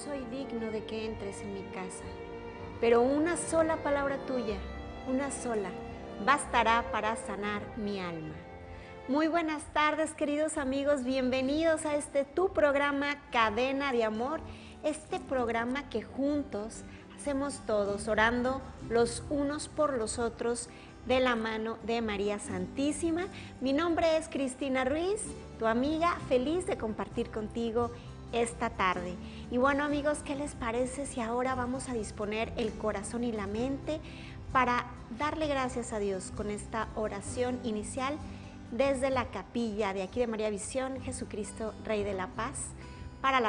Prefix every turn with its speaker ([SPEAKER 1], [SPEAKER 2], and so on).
[SPEAKER 1] soy digno de que entres en mi casa, pero una sola palabra tuya, una sola, bastará para sanar mi alma. Muy buenas tardes, queridos amigos, bienvenidos a tu programa Cadena de Amor, este programa que juntos hacemos todos, orando los unos por los otros, de la mano de María Santísima. Mi nombre es Cristina Ruiz, tu amiga, feliz de compartir contigo esta tarde. Y bueno, amigos, ¿qué les parece si ahora vamos a disponer el corazón y la mente para darle gracias a Dios con esta oración inicial desde la capilla de aquí de María Visión, Jesucristo, Rey de la Paz, para la